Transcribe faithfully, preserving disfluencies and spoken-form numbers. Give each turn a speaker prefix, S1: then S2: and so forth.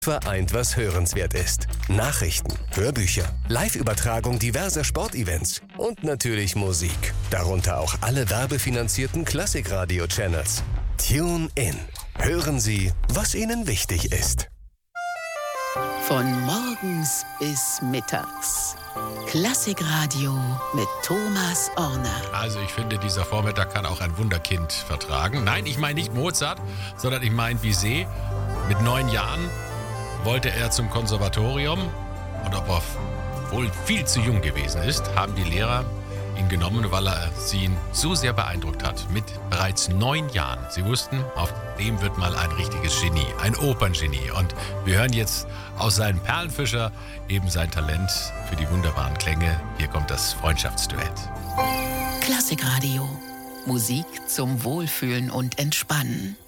S1: Vereint, was hörenswert ist. Nachrichten, Hörbücher, Live-Übertragung diverser Sportevents und natürlich Musik. Darunter auch alle werbefinanzierten Klassikradio-Channels. Tune in. Hören Sie, was Ihnen wichtig ist.
S2: Von morgens bis mittags. Klassikradio mit Thomas Orner.
S3: Also ich finde, dieser Vormittag kann auch ein Wunderkind vertragen. Nein, ich meine nicht Mozart, sondern ich meine Bizet. Mit neun Jahren wollte er zum Konservatorium und ob er wohl viel zu jung gewesen ist, haben die Lehrer ihn genommen, weil er sie so sehr beeindruckt hat. Mit bereits neun Jahren. Sie wussten, auf dem wird mal ein richtiges Genie, ein Operngenie. Und wir hören jetzt aus seinem Perlenfischer eben sein Talent für die wunderbaren Klänge. Hier kommt das Freundschaftsduett.
S2: Klassikradio. Musik zum Wohlfühlen und Entspannen.